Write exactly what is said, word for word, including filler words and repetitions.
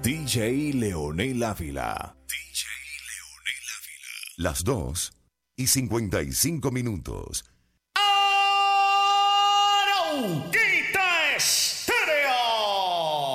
D J Leonel Ávila. D J Leonel Ávila. Las dos y cincuenta y cinco minutos. ¡Oh, no!